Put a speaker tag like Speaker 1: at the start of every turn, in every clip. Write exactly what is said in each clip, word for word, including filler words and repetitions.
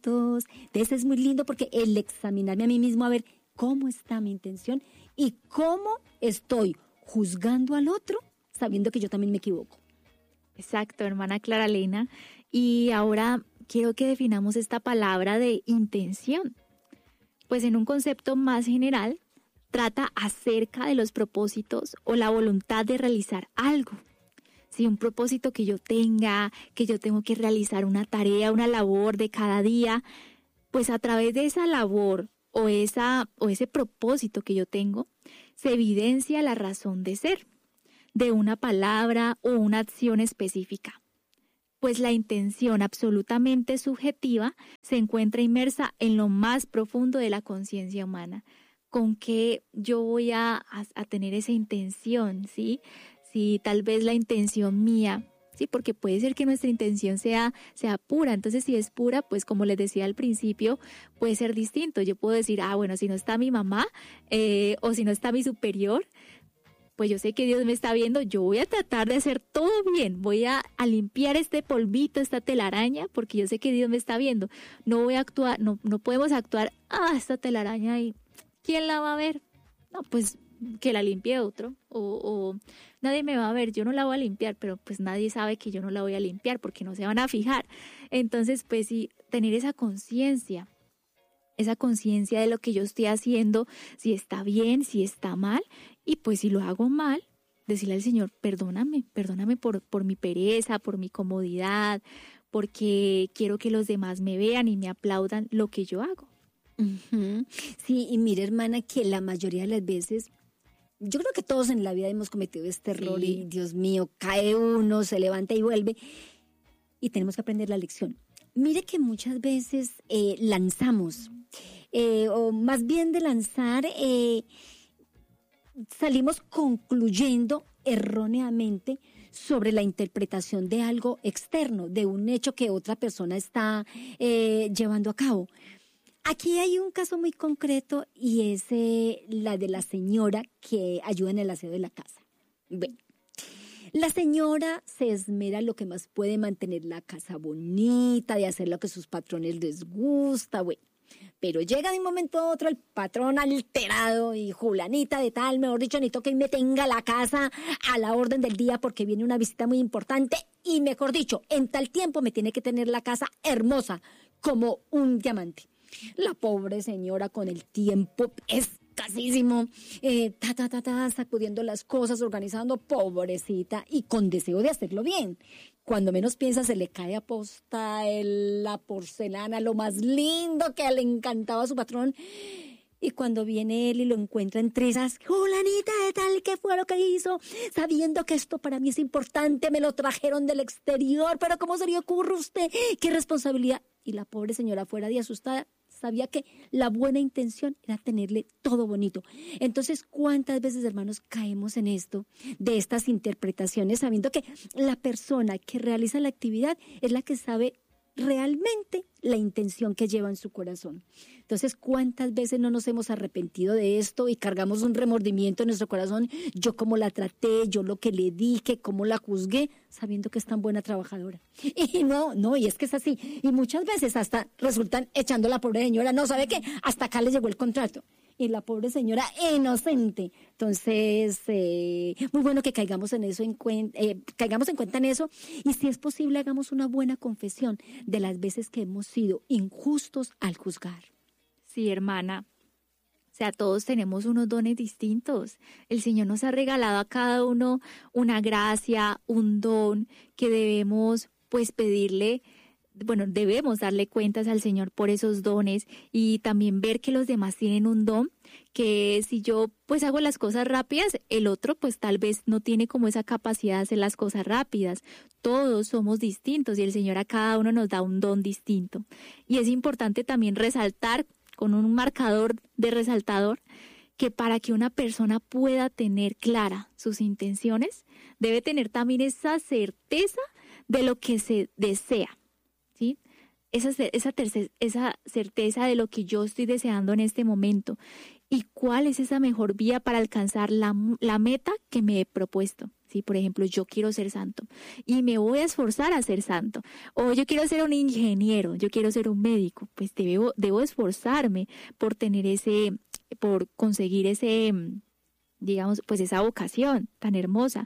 Speaker 1: Entonces es muy lindo porque el examinarme a mí mismo a ver cómo está mi intención y cómo estoy juzgando al otro sabiendo que yo también me equivoco.
Speaker 2: Exacto, hermana Clara Lena. Y ahora quiero que definamos esta palabra de intención. Pues en un concepto más general, trata acerca de los propósitos o la voluntad de realizar algo. Si un propósito que yo tenga, que yo tengo que realizar una tarea, una labor de cada día, pues a través de esa labor o, esa, o ese propósito que yo tengo, se evidencia la razón de ser de una palabra o una acción específica. Pues la intención absolutamente subjetiva se encuentra inmersa en lo más profundo de la conciencia humana. ¿Con qué yo voy a, a, a tener esa intención? ¿Sí? Sí, tal vez la intención mía, sí, porque puede ser que nuestra intención sea, sea pura. Entonces, si es pura, pues como les decía al principio, puede ser distinto. Yo puedo decir, ah, bueno, si no está mi mamá eh, o si no está mi superior, pues yo sé que Dios me está viendo, yo voy a tratar de hacer todo bien, voy a, a limpiar este polvito, esta telaraña, porque yo sé que Dios me está viendo. No voy a actuar, no, no podemos actuar, ah, esta telaraña ahí, ¿quién la va a ver? No, pues que la limpie otro, o, o nadie me va a ver, yo no la voy a limpiar, pero pues nadie sabe que yo no la voy a limpiar porque no se van a fijar. Entonces, pues sí, tener esa conciencia, esa conciencia de lo que yo estoy haciendo, si está bien, si está mal, y pues si lo hago mal, decirle al Señor, perdóname, perdóname por, por mi pereza, por mi comodidad, porque quiero que los demás me vean y me aplaudan lo que yo hago.
Speaker 1: Uh-huh. Sí, y mire, hermana, que la mayoría de las veces, yo creo que todos en la vida hemos cometido este error sí. Y Dios mío, cae uno, se levanta y vuelve, y tenemos que aprender la lección. Mire que muchas veces eh, lanzamos, eh, o más bien de lanzar, eh, salimos concluyendo erróneamente sobre la interpretación de algo externo, de un hecho que otra persona está eh, llevando a cabo. Aquí hay un caso muy concreto y es eh, la de la señora que ayuda en el aseo de la casa. Bueno, la señora se esmera lo que más puede mantener la casa bonita, de hacer lo que sus patrones les gusta, bueno. Pero llega de un momento a otro el patrón alterado y Julanita de tal, mejor dicho, necesito que me tenga la casa a la orden del día porque viene una visita muy importante y mejor dicho, en tal tiempo me tiene que tener la casa hermosa como un diamante. La pobre señora con el tiempo escasísimo, eh, ta, ta, ta, ta, sacudiendo las cosas, organizando, pobrecita, y con deseo de hacerlo bien. Cuando menos piensa se le cae a posta el, la porcelana, lo más lindo que le encantaba a su patrón. Y cuando viene él y lo encuentra entre esas, Julanita de tal, ¿qué fue lo que hizo? Sabiendo que esto para mí es importante, me lo trajeron del exterior, pero ¿cómo se le ocurre a usted? ¿Qué responsabilidad? Y la pobre señora fuera de asustada, sabía que la buena intención era tenerle todo bonito. Entonces, ¿cuántas veces, hermanos, caemos en esto, de estas interpretaciones, sabiendo que la persona que realiza la actividad es la que sabe realmente la intención que lleva en su corazón? Entonces, ¿cuántas veces no nos hemos arrepentido de esto y cargamos un remordimiento en nuestro corazón? Yo cómo la traté, yo lo que le dije, cómo la juzgué, sabiendo que es tan buena trabajadora. Y no, no, y es que es así. Y muchas veces hasta resultan echando a la pobre señora, no, ¿sabe qué? Hasta acá le llegó el contrato. Y la pobre señora inocente. Entonces, eh, muy bueno que caigamos en eso, en cuenta, eh, caigamos en cuenta en eso, y si es posible hagamos una buena confesión de las veces que hemos sido injustos al juzgar.
Speaker 2: Sí, hermana. O sea, todos tenemos unos dones distintos. El Señor nos ha regalado a cada uno una gracia, un don que debemos, pues, pedirle. Bueno, debemos darle cuentas al Señor por esos dones y también ver que los demás tienen un don, que si yo pues hago las cosas rápidas, el otro pues tal vez no tiene como esa capacidad de hacer las cosas rápidas. Todos somos distintos y el Señor a cada uno nos da un don distinto. Y es importante también resaltar con un marcador de resaltador que para que una persona pueda tener clara sus intenciones, debe tener también esa certeza de lo que se desea. ¿Sí? Esa, esa, tercer, esa certeza de lo que yo estoy deseando en este momento y cuál es esa mejor vía para alcanzar la, la meta que me he propuesto. Sí, por ejemplo, yo quiero ser santo y me voy a esforzar a ser santo. O yo quiero ser un ingeniero, yo quiero ser un médico, pues debo, debo esforzarme por tener ese, por conseguir ese, digamos, pues esa vocación tan hermosa.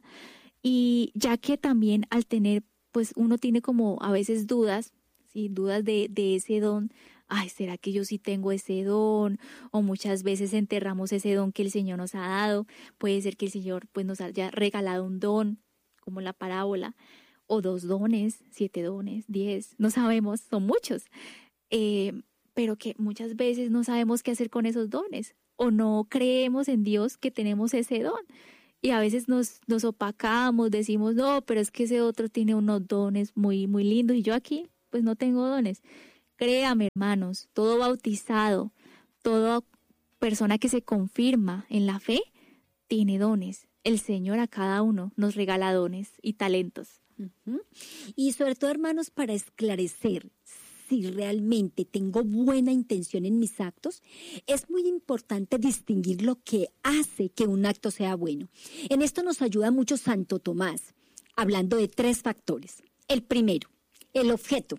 Speaker 2: Y ya que también al tener, pues uno tiene como a veces dudas, ¿sí? Dudas de, de ese don. Ay, ¿será que yo sí tengo ese don? O muchas veces enterramos ese don que el Señor nos ha dado. Puede ser que el Señor pues nos haya regalado un don, como la parábola, o dos dones, siete dones, diez, no sabemos, son muchos. Eh, pero que muchas veces no sabemos qué hacer con esos dones, o no creemos en Dios que tenemos ese don. Y a veces nos, nos opacamos, decimos, no, pero es que ese otro tiene unos dones muy, muy lindos y yo aquí pues no tengo dones. Créame, hermanos, todo bautizado, toda persona que se confirma en la fe, tiene dones. El Señor a cada uno nos regala dones y talentos.
Speaker 1: Uh-huh. Y sobre todo, hermanos, para esclarecer si realmente tengo buena intención en mis actos, es muy importante distinguir lo que hace que un acto sea bueno. En esto nos ayuda mucho Santo Tomás, hablando de tres factores. El primero, el objeto.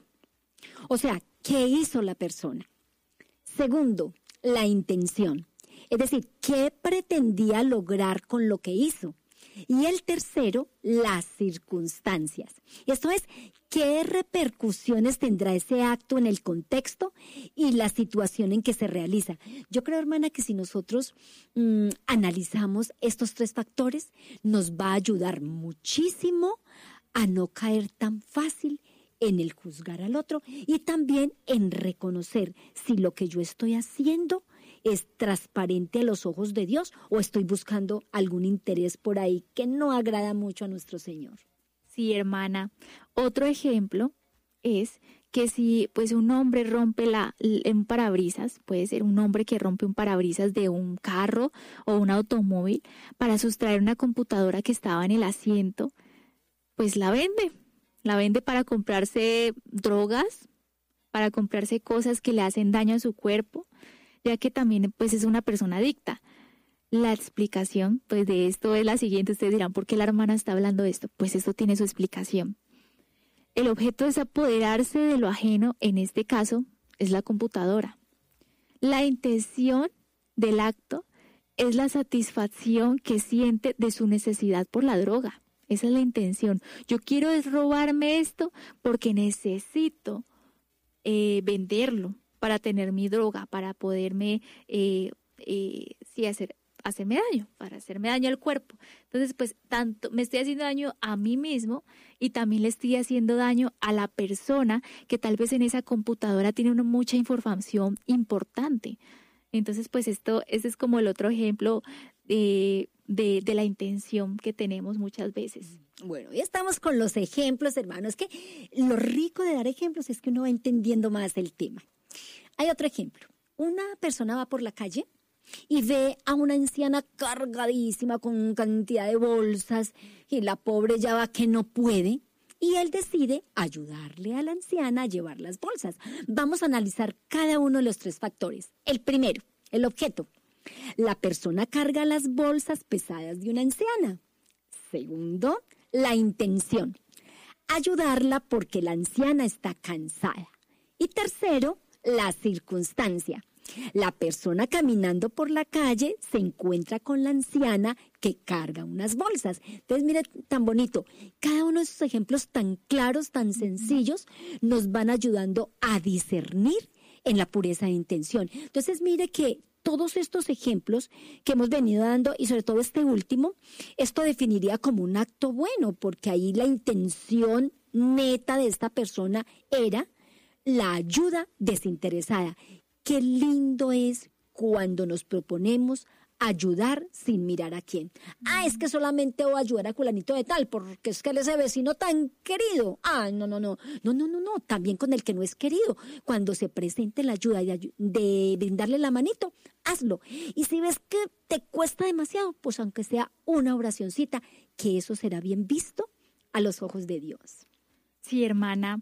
Speaker 1: O sea, ¿qué hizo la persona? Segundo, la intención. Es decir, ¿qué pretendía lograr con lo que hizo? Y el tercero, las circunstancias. Esto es, ¿qué repercusiones tendrá ese acto en el contexto y la situación en que se realiza? Yo creo, hermana, que si nosotros mmm, analizamos estos tres factores, nos va a ayudar muchísimo a no caer tan fácil en el juzgar al otro y también en reconocer si lo que yo estoy haciendo es transparente a los ojos de Dios o estoy buscando algún interés por ahí que no agrada mucho a nuestro Señor.
Speaker 2: Sí, hermana. Otro ejemplo es que si pues un hombre rompe la, un parabrisas, puede ser un hombre que rompe un parabrisas de un carro o un automóvil para sustraer una computadora que estaba en el asiento, pues la vende. La vende para comprarse drogas, para comprarse cosas que le hacen daño a su cuerpo, ya que también pues es una persona adicta. La explicación pues de esto es la siguiente. Ustedes dirán, ¿por qué la hermana está hablando de esto? Pues esto tiene su explicación. El objeto es apoderarse de lo ajeno, en este caso es la computadora. La intención del acto es la satisfacción que siente de su necesidad por la droga. Esa es la intención. Yo quiero es robarme esto porque necesito eh, venderlo para tener mi droga, para poderme eh, eh, sí, hacer, hacerme daño, para hacerme daño al cuerpo. Entonces, pues, tanto me estoy haciendo daño a mí mismo y también le estoy haciendo daño a la persona que tal vez en esa computadora tiene una, mucha información importante. Entonces, pues, esto, este es como el otro ejemplo de... De, de la intención que tenemos muchas veces.
Speaker 1: Bueno, ya estamos con los ejemplos, hermanos. Es que lo rico de dar ejemplos es que uno va entendiendo más el tema. Hay otro ejemplo. Una persona va por la calle y ve a una anciana cargadísima con cantidad de bolsas y la pobre ya va que no puede y él decide ayudarle a la anciana a llevar las bolsas. Vamos a analizar cada uno de los tres factores. El primero, el objeto. La persona carga las bolsas pesadas de una anciana. Segundo, la intención. Ayudarla porque la anciana está cansada. Y tercero, la circunstancia. La persona caminando por la calle se encuentra con la anciana que carga unas bolsas. Entonces, mire, tan bonito. Cada uno de esos ejemplos tan claros, tan sencillos, nos van ayudando a discernir en la pureza de intención. Entonces, mire que todos estos ejemplos que hemos venido dando, y sobre todo este último, esto definiría como un acto bueno, porque ahí la intención neta de esta persona era la ayuda desinteresada. Qué lindo es cuando nos proponemos ayudar sin mirar a quién. Ah, es que solamente voy a ayudar a fulanito de tal, porque es que él es ese vecino tan querido. Ah, no, no, no, no, no, no, no, también con el que no es querido. Cuando se presente la ayuda de, de brindarle la manito, hazlo. Y si ves que te cuesta demasiado, pues aunque sea una oracioncita, que eso será bien visto a los ojos de Dios.
Speaker 2: Sí, hermana.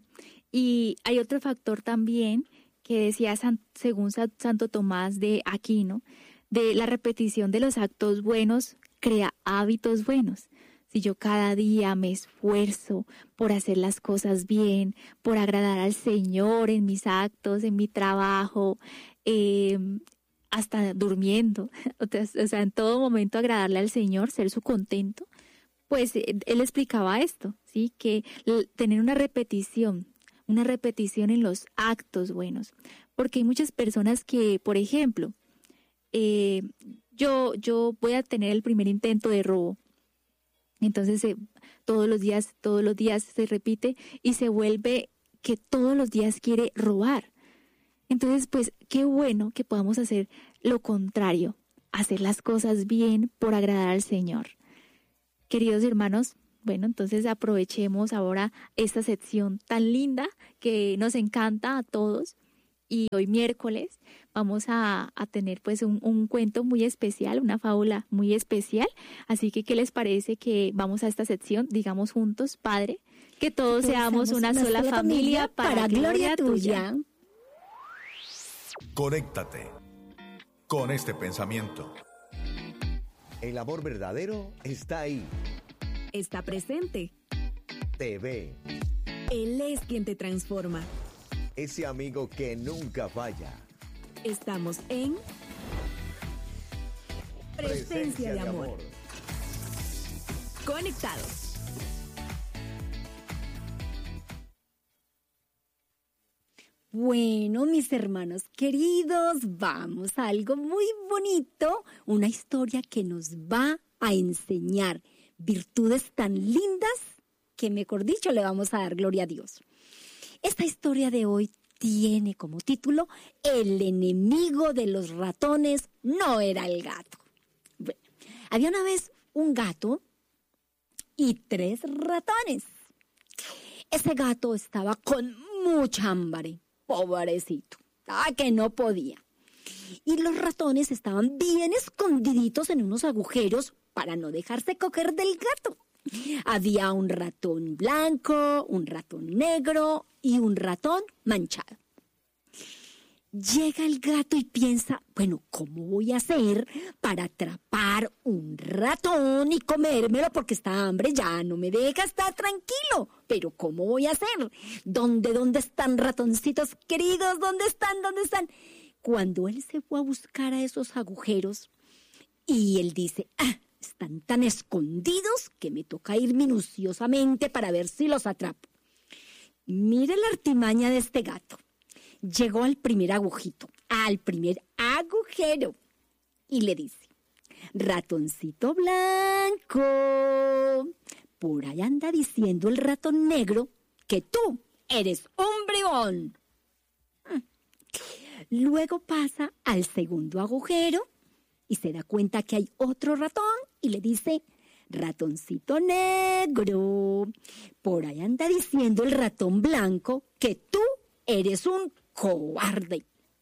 Speaker 2: Y hay otro factor también que decía San, según Santo Tomás de Aquino, de la repetición de los actos buenos crea hábitos buenos. si yo cada día me esfuerzo por hacer las cosas bien, por agradar al Señor en mis actos, en mi trabajo, eh, hasta durmiendo, o sea, en todo momento agradarle al Señor, ser su contento, pues él explicaba esto, ¿sí? Que tener una repetición, una repetición en los actos buenos, porque hay muchas personas que, por ejemplo, eh, yo, yo voy a tener el primer intento de robo, entonces eh, todos los días, todos los días se repite y se vuelve que todos los días quiere robar. Entonces, pues, qué bueno que podamos hacer lo contrario, hacer las cosas bien por agradar al Señor. Queridos hermanos, bueno, entonces aprovechemos ahora esta sección tan linda que nos encanta a todos. Y hoy miércoles vamos a, a tener pues un, un cuento muy especial, una fábula muy especial. Así que, ¿qué les parece que vamos a esta sección? Digamos juntos, Padre, que todos que seamos una, una sola, sola familia, familia para, para gloria tuya. tuya.
Speaker 3: Conéctate con este pensamiento.
Speaker 4: El amor verdadero está ahí.
Speaker 5: Está presente.
Speaker 4: Te ve.
Speaker 5: Él es quien te transforma.
Speaker 4: Ese amigo que nunca falla.
Speaker 5: Estamos en Presencia, Presencia de, de amor. amor. Conectados.
Speaker 1: Bueno, mis hermanos queridos, vamos a algo muy bonito, una historia que nos va a enseñar virtudes tan lindas que, mejor dicho, le vamos a dar gloria a Dios. Esta historia de hoy tiene como título El enemigo de los ratones no era el gato. Bueno, había una vez un gato y tres ratones. Ese gato estaba con mucha hambre. Pobrecito, ah, que no podía. Y los ratones estaban bien escondiditos en unos agujeros para no dejarse coger del gato. Había un ratón blanco, un ratón negro y un ratón manchado. Llega el gato y piensa, bueno, ¿cómo voy a hacer para atrapar un ratón y comérmelo? Porque esta hambre ya no me deja estar tranquilo. Pero ¿cómo voy a hacer? ¿Dónde, dónde están, ratoncitos queridos? ¿Dónde están, dónde están? Cuando él se fue a buscar a esos agujeros y él dice, ah, están tan escondidos que me toca ir minuciosamente para ver si los atrapo. Mire la artimaña de este gato. Llegó al primer agujito, al primer agujero, y le dice, ratoncito blanco, por ahí anda diciendo el ratón negro que tú eres un bribón. Luego pasa al segundo agujero y se da cuenta que hay otro ratón y le dice, ratoncito negro, por ahí anda diciendo el ratón blanco que tú eres un cobarde.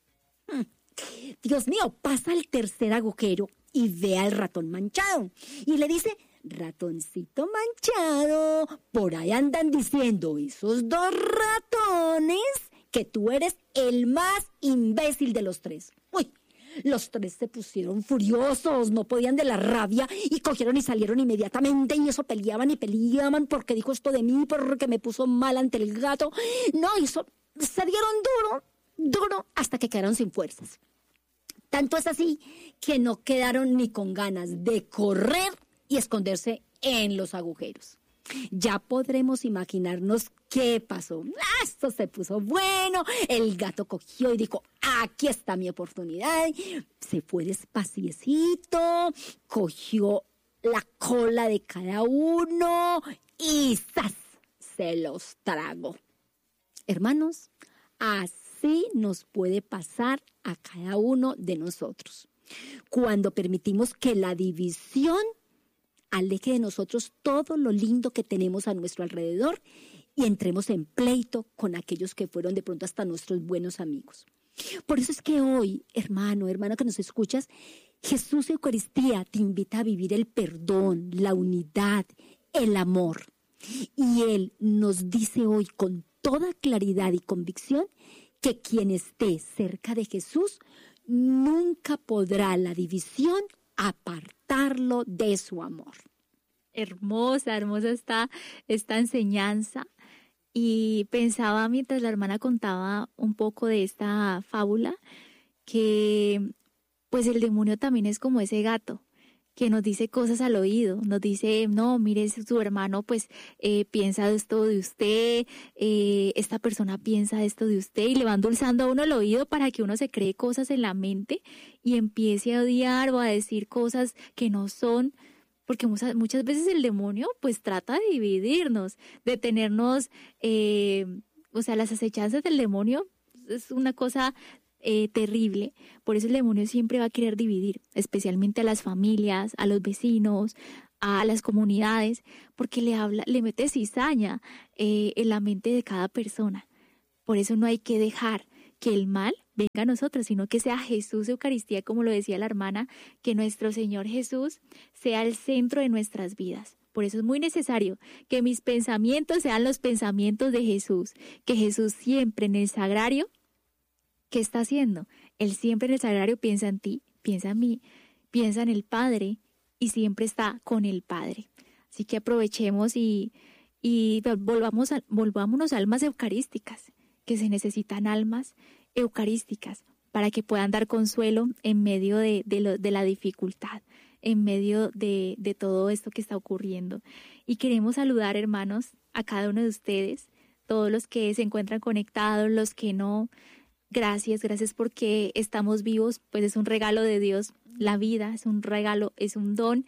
Speaker 1: Dios mío, pasa al tercer agujero y ve al ratón manchado y le dice, ratoncito manchado, por ahí andan diciendo esos dos ratones que tú eres el más imbécil de los tres. Uy, los tres se pusieron furiosos, no podían de la rabia y cogieron y salieron inmediatamente y eso peleaban y peleaban porque dijo esto de mí, porque me puso mal ante el gato. No, eso se dieron duro, duro hasta que quedaron sin fuerzas. Tanto es así que no quedaron ni con ganas de correr y esconderse en los agujeros. Ya podremos imaginarnos qué pasó. Esto se puso bueno, el gato cogió y dijo, aquí está mi oportunidad. Se fue despaciecito, cogió la cola de cada uno y ¡zas! Se los tragó. Hermanos, así nos puede pasar a cada uno de nosotros. Cuando permitimos que la división aleje de nosotros todo lo lindo que tenemos a nuestro alrededor y entremos en pleito con aquellos que fueron de pronto hasta nuestros buenos amigos. Por eso es que hoy, hermano, hermano que nos escuchas, Jesús Eucaristía te invita a vivir el perdón, la unidad, el amor. Y Él nos dice hoy con toda claridad y convicción que quien esté cerca de Jesús nunca podrá la división apartarlo de su amor.
Speaker 2: Hermosa, hermosa está esta enseñanza. Y pensaba mientras la hermana contaba un poco de esta fábula, que pues el demonio también es como ese gato que nos dice cosas al oído, nos dice, no, mire, su hermano pues eh, piensa esto de usted, eh, esta persona piensa esto de usted, y le va endulzando a uno el oído para que uno se cree cosas en la mente y empiece a odiar o a decir cosas que no son, porque muchas, muchas veces el demonio pues trata de dividirnos, de tenernos, eh, o sea, las acechanzas del demonio es una cosa Eh, terrible. Por eso el demonio siempre va a querer dividir, especialmente a las familias, a los vecinos, a las comunidades, porque le habla, le mete cizaña eh, en la mente de cada persona. Por eso no hay que dejar que el mal venga a nosotros, sino que sea Jesús Eucaristía, como lo decía la hermana, que nuestro Señor Jesús sea el centro de nuestras vidas. Por eso es muy necesario que mis pensamientos sean los pensamientos de Jesús, que Jesús siempre en el sagrario, ¿qué está haciendo? Él siempre en el sagrario piensa en ti, piensa en mí, piensa en el Padre y siempre está con el Padre. Así que aprovechemos y, y volvamos a, volvámonos almas eucarísticas, que se necesitan almas eucarísticas para que puedan dar consuelo en medio de, de, lo, de la dificultad, en medio de, de todo esto que está ocurriendo. Y queremos saludar, hermanos, a cada uno de ustedes, todos los que se encuentran conectados, los que no. Gracias, gracias porque estamos vivos, pues es un regalo de Dios, la vida es un regalo, es un don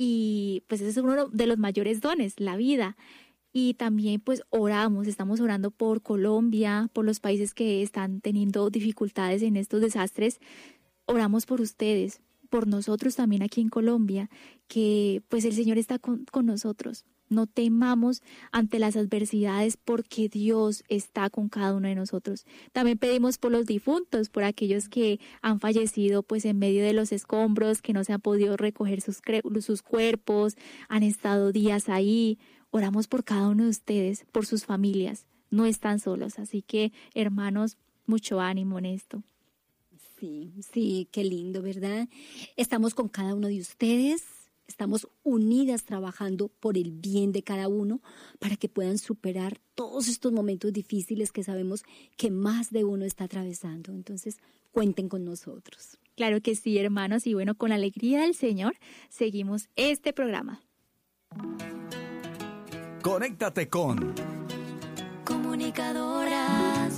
Speaker 2: y pues ese es uno de los mayores dones, la vida. Y también pues oramos, estamos orando por Colombia, por los países que están teniendo dificultades en estos desastres, oramos por ustedes, por nosotros también aquí en Colombia, que pues el Señor está con, con nosotros. No temamos ante las adversidades porque Dios está con cada uno de nosotros. También pedimos por los difuntos, por aquellos que han fallecido pues en medio de los escombros, que no se han podido recoger sus, sus cuerpos, han estado días ahí. Oramos por cada uno de ustedes, por sus familias. No están solos, así que hermanos, mucho ánimo en esto.
Speaker 1: Sí, sí, qué lindo, ¿verdad? Estamos con cada uno de ustedes. Estamos unidas trabajando por el bien de cada uno para que puedan superar todos estos momentos difíciles que sabemos que más de uno está atravesando. Entonces, cuenten con nosotros.
Speaker 2: Claro que sí, hermanos. Y bueno, con la alegría del Señor, seguimos este programa.
Speaker 3: Conéctate con
Speaker 5: Comunicadoras.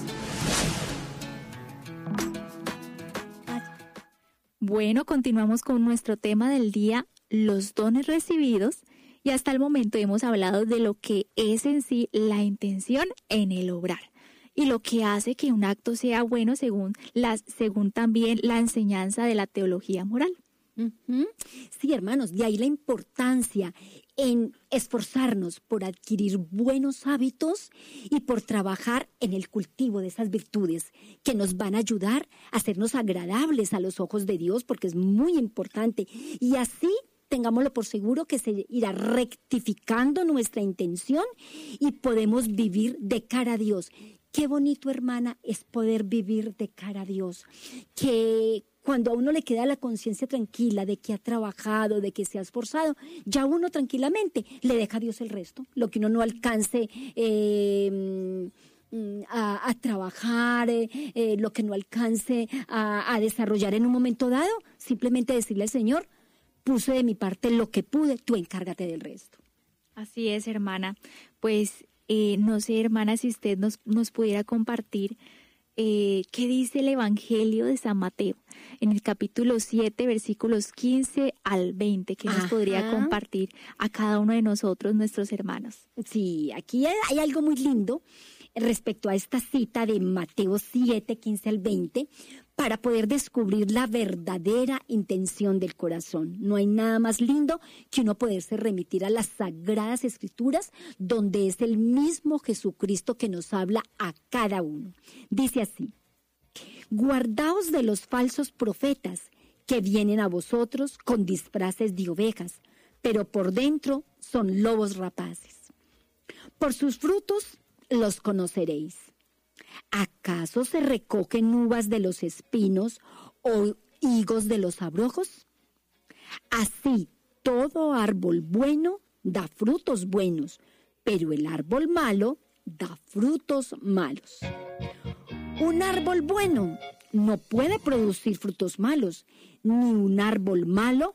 Speaker 2: Bueno, continuamos con nuestro tema del día, los dones recibidos, y hasta el momento hemos hablado de lo que es en sí la intención en el obrar y lo que hace que un acto sea bueno según, las, según también la enseñanza de la teología moral.
Speaker 1: Uh-huh. Sí, hermanos, de ahí la importancia en esforzarnos por adquirir buenos hábitos y por trabajar en el cultivo de esas virtudes que nos van a ayudar a hacernos agradables a los ojos de Dios, porque es muy importante. Y así tengámoslo por seguro que se irá rectificando nuestra intención y podemos vivir de cara a Dios. Qué bonito, hermana, es poder vivir de cara a Dios. Que cuando a uno le queda la conciencia tranquila de que ha trabajado, de que se ha esforzado, ya uno tranquilamente le deja a Dios el resto. Lo que uno no alcance eh, a, a trabajar, eh, eh, lo que no alcance a, a desarrollar en un momento dado, simplemente decirle al Señor, puse de mi parte lo que pude, tú encárgate del resto.
Speaker 2: Así es, hermana. Pues eh, no sé, hermana, si usted nos, nos pudiera compartir eh, qué dice el Evangelio de San Mateo en el capítulo siete, versículos quince al veinte, que nos
Speaker 1: Ajá.
Speaker 2: podría compartir a cada uno de nosotros, nuestros hermanos.
Speaker 1: Sí, aquí hay algo muy lindo respecto a esta cita de Mateo siete, quince al veinte, para poder descubrir la verdadera intención del corazón. No hay nada más lindo que uno poderse remitir a las Sagradas Escrituras, donde es el mismo Jesucristo que nos habla a cada uno. Dice así: guardaos de los falsos profetas que vienen a vosotros con disfraces de ovejas, pero por dentro son lobos rapaces. Por sus frutos los conoceréis. ¿Acaso se recogen uvas de los espinos o higos de los abrojos? Así, todo árbol bueno da frutos buenos, pero el árbol malo da frutos malos. Un árbol bueno no puede producir frutos malos, ni un árbol malo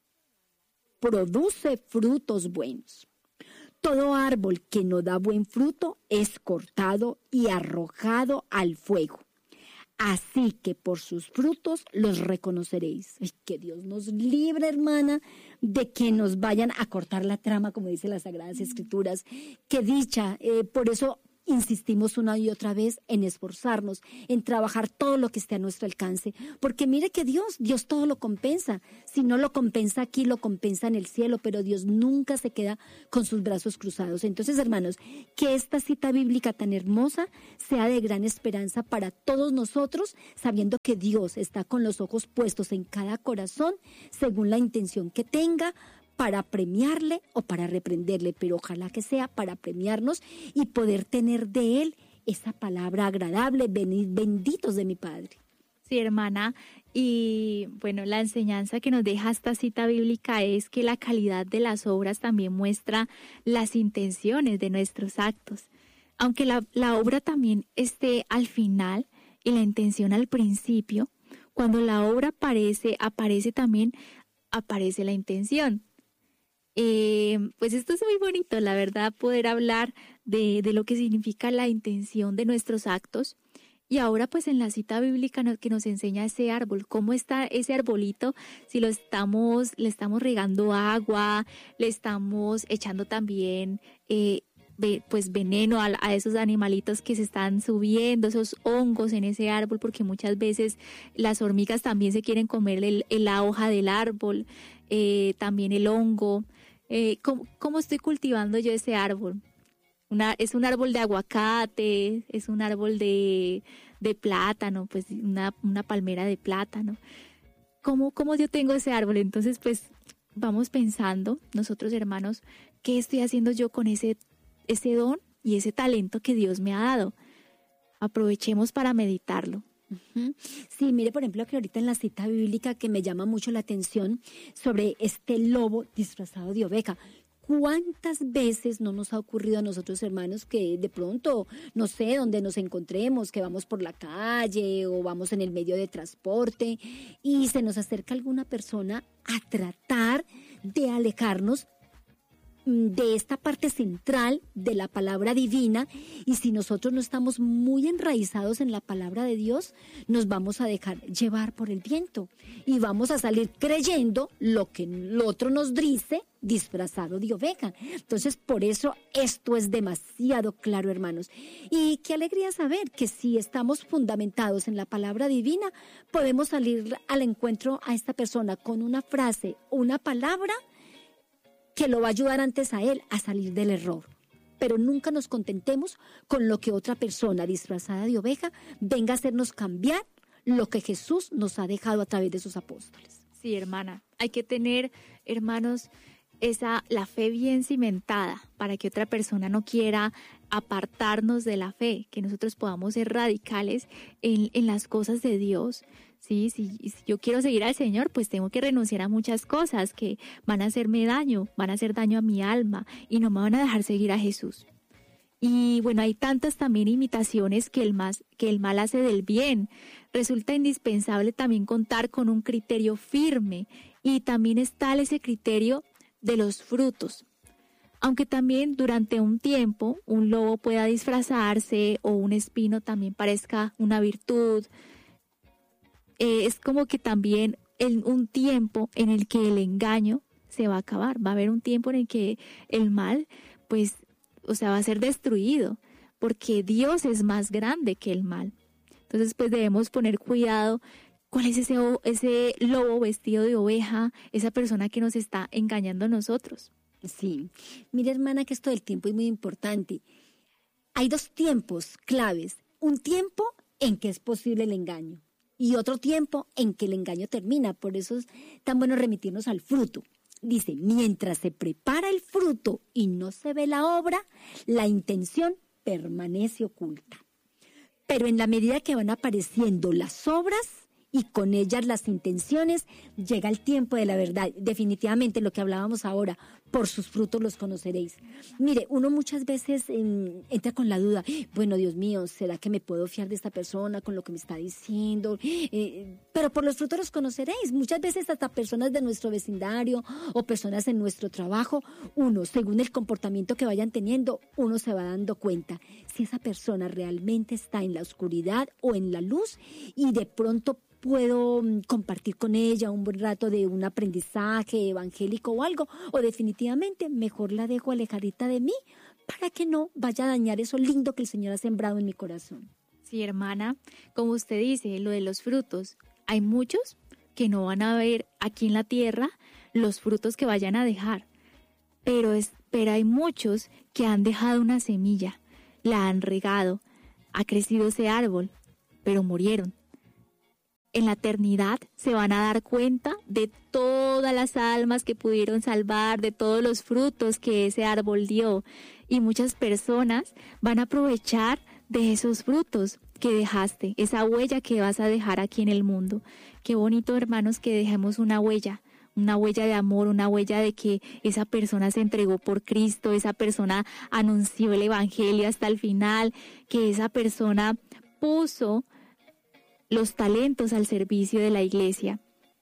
Speaker 1: produce frutos buenos. Todo árbol que no da buen fruto es cortado y arrojado al fuego. Así que por sus frutos los reconoceréis. Ay, que Dios nos libre, hermana, de que nos vayan a cortar la trama, como dice las Sagradas Escrituras. Qué dicha, eh, por eso insistimos una y otra vez en esforzarnos, en trabajar todo lo que esté a nuestro alcance, porque mire que Dios, Dios todo lo compensa. Si no lo compensa aquí, lo compensa en el cielo, pero Dios nunca se queda con sus brazos cruzados. Entonces, hermanos, que esta cita bíblica tan hermosa sea de gran esperanza para todos nosotros, sabiendo que Dios está con los ojos puestos en cada corazón, según la intención que tenga, para premiarle o para reprenderle, pero ojalá que sea para premiarnos y poder tener de Él esa palabra agradable, venid benditos de mi Padre.
Speaker 2: Sí, hermana, y bueno, la enseñanza que nos deja esta cita bíblica es que la calidad de las obras también muestra las intenciones de nuestros actos. Aunque la, la obra también esté al final y la intención al principio, cuando la obra aparece, aparece también, aparece la intención. Eh, pues esto es muy bonito, la verdad, poder hablar de, de lo que significa la intención de nuestros actos. Y ahora pues en la cita bíblica que nos enseña ese árbol, cómo está ese arbolito, si lo estamos, le estamos regando agua, le estamos echando también eh, pues veneno a, a esos animalitos que se están subiendo, esos hongos en ese árbol, porque muchas veces las hormigas también se quieren comer el, el, la hoja del árbol, eh, también el hongo. Eh, ¿cómo, ¿Cómo estoy cultivando yo ese árbol? Una, es un árbol de aguacate, es un árbol de, de plátano, pues una, una palmera de plátano. ¿Cómo, ¿Cómo yo tengo ese árbol? Entonces, pues vamos pensando, nosotros hermanos, ¿qué estoy haciendo yo con ese, ese don y ese talento que Dios me ha dado? Aprovechemos para meditarlo.
Speaker 1: Sí, mire, por ejemplo, que ahorita en la cita bíblica que me llama mucho la atención sobre este lobo disfrazado de oveja. ¿Cuántas veces no nos ha ocurrido a nosotros, hermanos, que de pronto, no sé, donde nos encontremos, que vamos por la calle o vamos en el medio de transporte y se nos acerca alguna persona a tratar de alejarnos de esta parte central de la palabra divina, y si nosotros no estamos muy enraizados en la palabra de Dios, nos vamos a dejar llevar por el viento y vamos a salir creyendo lo que el otro nos dice disfrazado de oveja. Entonces, por eso esto es demasiado claro, hermanos. Y qué alegría saber que si estamos fundamentados en la palabra divina, podemos salir al encuentro a esta persona con una frase, una palabra que lo va a ayudar antes a él a salir del error. Pero nunca nos contentemos con lo que otra persona disfrazada de oveja venga a hacernos cambiar lo que Jesús nos ha dejado a través de sus apóstoles.
Speaker 2: Sí, hermana, hay que tener, hermanos, esa la fe bien cimentada para que otra persona no quiera apartarnos de la fe, que nosotros podamos ser radicales en, en las cosas de Dios. Sí, si, si yo quiero seguir al Señor, pues tengo que renunciar a muchas cosas que van a hacerme daño, van a hacer daño a mi alma y no me van a dejar seguir a Jesús. Y bueno, hay tantas también imitaciones que el, más, que el mal hace del bien. Resulta indispensable también contar con un criterio firme y también es tal ese criterio de los frutos. Aunque también durante un tiempo un lobo pueda disfrazarse o un espino también parezca una virtud, Eh, es como que también en un tiempo en el que el engaño se va a acabar, va a haber un tiempo en el que el mal, pues, o sea, va a ser destruido, porque Dios es más grande que el mal. Entonces, pues debemos poner cuidado, ¿cuál es ese, ese lobo vestido de oveja, esa persona que nos está engañando a nosotros?
Speaker 1: Sí, mira, hermana, que esto del tiempo es muy importante. Hay dos tiempos claves, un tiempo en que es posible el engaño y otro tiempo en que el engaño termina. Por eso es tan bueno remitirnos al fruto. Dice, mientras se prepara el fruto y no se ve la obra, la intención permanece oculta. Pero en la medida que van apareciendo las obras y con ellas las intenciones, llega el tiempo de la verdad. Definitivamente lo que hablábamos ahora, por sus frutos los conoceréis. Mire, uno muchas veces eh, entra con la duda, bueno, Dios mío, ¿será que me puedo fiar de esta persona con lo que me está diciendo? Eh, pero por los frutos los conoceréis. Muchas veces hasta personas de nuestro vecindario o personas en nuestro trabajo, uno, según el comportamiento que vayan teniendo, uno se va dando cuenta si esa persona realmente está en la oscuridad o en la luz, y de pronto puedo compartir con ella un buen rato de un aprendizaje evangélico o algo, o definitivamente mejor la dejo alejadita de mí para que no vaya a dañar eso lindo que el Señor ha sembrado en mi corazón.
Speaker 2: Sí, hermana, como usted dice, lo de los frutos, hay muchos que no van a ver aquí en la tierra los frutos que vayan a dejar, pero, es, pero hay muchos que han dejado una semilla, la han regado, ha crecido ese árbol, pero murieron. En la eternidad se van a dar cuenta de todas las almas que pudieron salvar, de todos los frutos que ese árbol dio. Y muchas personas van a aprovechar de esos frutos que dejaste, esa huella que vas a dejar aquí en el mundo. Qué bonito, hermanos, que dejemos una huella, una huella de amor, una huella de que esa persona se entregó por Cristo, esa persona anunció el evangelio hasta el final, que esa persona puso los talentos al servicio de la iglesia.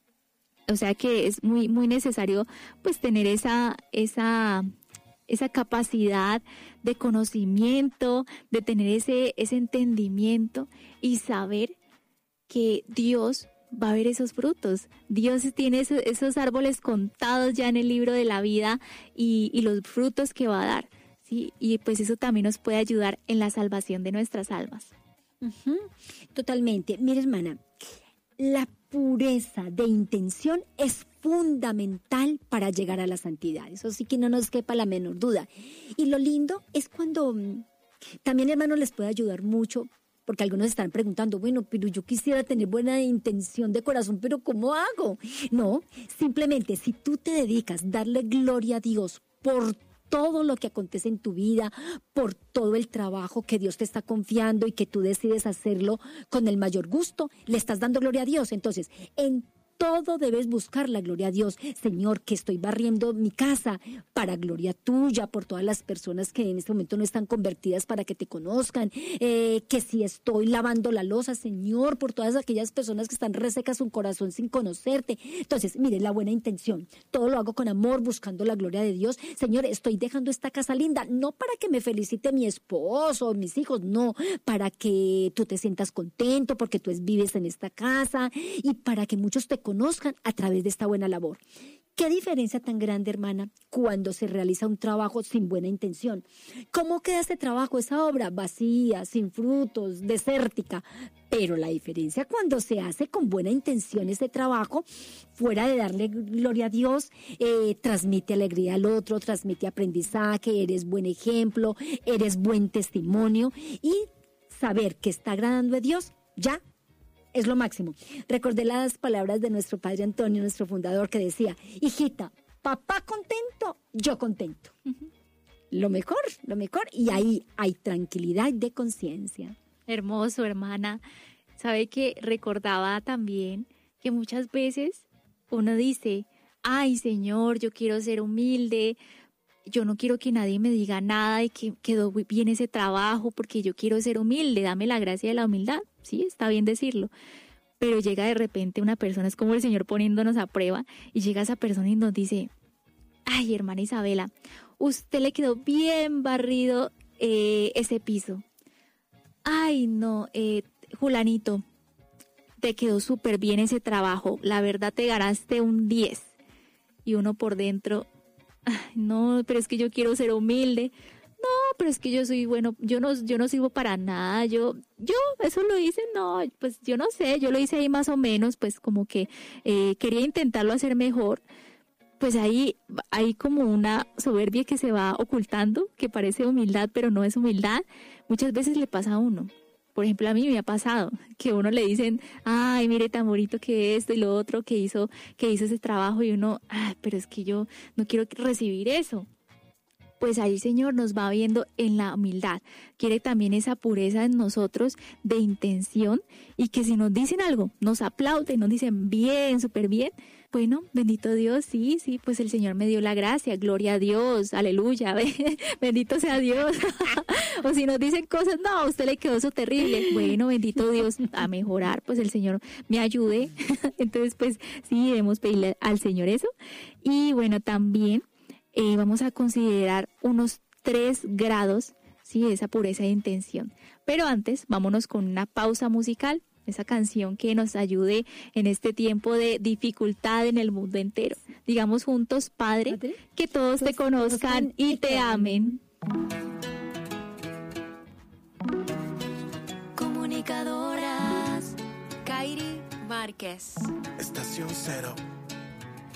Speaker 2: O sea que es muy, muy necesario pues tener esa, esa, esa capacidad de conocimiento, de tener ese, ese entendimiento y saber que Dios va a ver esos frutos. Dios tiene esos, esos árboles contados ya en el libro de la vida y, y los frutos que va a dar, ¿sí? Y pues eso también nos puede ayudar en la salvación de nuestras almas.
Speaker 1: Uh-huh. Totalmente. Mira, hermana, la pureza de intención es fundamental para llegar a la santidad. Eso sí que no nos quepa la menor duda. Y lo lindo es cuando también, hermano, les puede ayudar mucho, porque algunos están preguntando, bueno, pero yo quisiera tener buena intención de corazón, pero ¿cómo hago? No, simplemente si tú te dedicas a darle gloria a Dios por todo lo que acontece en tu vida, por todo el trabajo que Dios te está confiando y que tú decides hacerlo con el mayor gusto, le estás dando gloria a Dios. Entonces, en todo debes buscar la gloria a Dios. Señor, que estoy barriendo mi casa para gloria tuya, por todas las personas que en este momento no están convertidas para que te conozcan, eh, que si estoy lavando la loza, Señor, por todas aquellas personas que están resecas su corazón sin conocerte. Entonces, mire, la buena intención, todo lo hago con amor, buscando la gloria de Dios. Señor, estoy dejando esta casa linda, no para que me felicite mi esposo o mis hijos, no, para que tú te sientas contento porque tú vives en esta casa y para que muchos te conozcan a través de esta buena labor. ¿Qué diferencia tan grande, hermana, cuando se realiza un trabajo sin buena intención? ¿Cómo queda ese trabajo, esa obra? Vacía, sin frutos, desértica. Pero la diferencia cuando se hace con buena intención ese trabajo, fuera de darle gloria a Dios, eh, transmite alegría al otro, transmite aprendizaje, eres buen ejemplo, eres buen testimonio, y saber que está agradando a Dios, ya es lo máximo. Recordé las palabras de nuestro padre Antonio, nuestro fundador, que decía, hijita, papá contento, yo contento. Uh-huh. Lo mejor, lo mejor, y ahí hay tranquilidad de conciencia.
Speaker 2: Hermoso, hermana. Sabe que recordaba también que muchas veces uno dice, ay, Señor, yo quiero ser humilde, yo no quiero que nadie me diga nada de que quedó bien ese trabajo porque yo quiero ser humilde, dame la gracia de la humildad. Sí, está bien decirlo, pero llega de repente una persona, es como el Señor poniéndonos a prueba, y llega esa persona y nos dice, ay, hermana Isabela, usted le quedó bien barrido eh, ese piso. Ay, no, eh, Julanito, te quedó súper bien ese trabajo, la verdad te ganaste un diez. Y uno por dentro, ay, no, pero es que yo quiero ser humilde. No, pero es que yo soy bueno, yo no, yo no sirvo para nada, yo, yo, eso lo hice, no, pues yo no sé, yo lo hice ahí más o menos, pues como que eh, quería intentarlo hacer mejor, pues ahí hay como una soberbia que se va ocultando, que parece humildad, pero no es humildad, muchas veces le pasa a uno. Por ejemplo, a mí me ha pasado que a uno le dicen, ay, mire tan bonito que esto y lo otro, que hizo, que hizo ese trabajo, y uno, ah, pero es que yo no quiero recibir eso. pues ahí el Señor nos va viendo en la humildad. Quiere también esa pureza en nosotros de intención y que si nos dicen algo, nos aplauden, nos dicen bien, súper bien. Bueno, bendito Dios, sí, sí, pues el Señor me dio la gracia, gloria a Dios, aleluya, bendito sea Dios. O si nos dicen cosas, no, a usted le quedó eso terrible. Bueno, bendito Dios, a mejorar, pues el Señor me ayude. Entonces, pues sí, debemos pedirle al Señor eso. Y bueno, también eh, vamos a considerar unos tres grados, sí, de esa pureza de intención. Pero antes, vámonos con una pausa musical. Esa canción que nos ayude en este tiempo de dificultad en el mundo entero. Digamos juntos, Padre, Padre que todos te conozcan y te amen.
Speaker 5: Comunicadoras Kairi Márquez.
Speaker 6: Estación Cero.